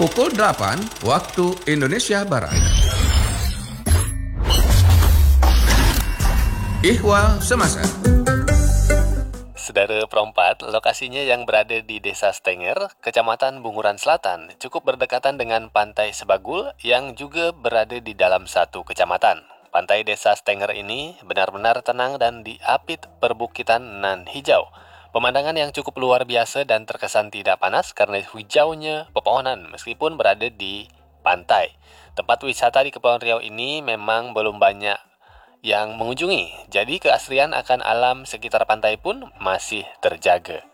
Pukul 8 waktu Indonesia Barat. Ihwal Semasa. Saudara Perompat, lokasinya yang berada di Desa Stenger, Kecamatan Bunguran Selatan, cukup berdekatan dengan Pantai Sebagul yang juga berada di dalam satu kecamatan. Pantai Desa Stenger ini benar-benar tenang dan diapit perbukitan nan hijau. Pemandangan yang cukup luar biasa dan terkesan tidak panas karena hijaunya pepohonan meskipun berada di pantai. Tempat wisata di Kepulauan Riau ini memang belum banyak yang mengunjungi, jadi keasrian akan alam sekitar pantai pun masih terjaga.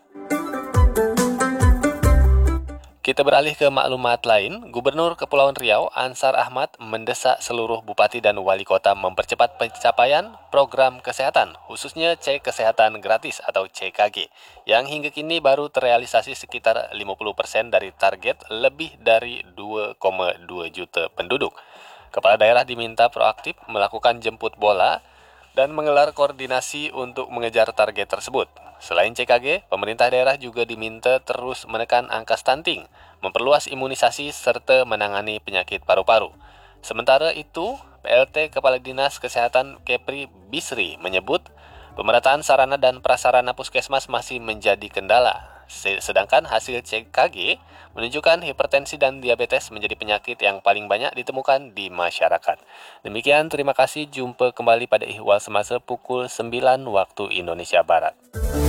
Kita beralih ke maklumat lain. Gubernur Kepulauan Riau, Ansar Ahmad, mendesak seluruh bupati dan wali kota mempercepat pencapaian program kesehatan, khususnya cek kesehatan gratis atau CKG, yang hingga kini baru terrealisasi sekitar 50% dari target lebih dari 2,2 juta penduduk. Kepala daerah diminta proaktif melakukan jemput bola dan mengelar koordinasi untuk mengejar target tersebut. Selain CKG, pemerintah daerah juga diminta terus menekan angka stunting, memperluas imunisasi serta menangani penyakit paru-paru. Sementara itu, PLT Kepala Dinas Kesehatan Kepri Bisri menyebut pemerataan sarana dan prasarana puskesmas masih menjadi kendala. Sedangkan hasil CKG menunjukkan hipertensi dan diabetes menjadi penyakit yang paling banyak ditemukan di masyarakat. Demikian, terima kasih. Jumpa kembali pada Ihwal Semasa pukul 9 waktu Indonesia Barat.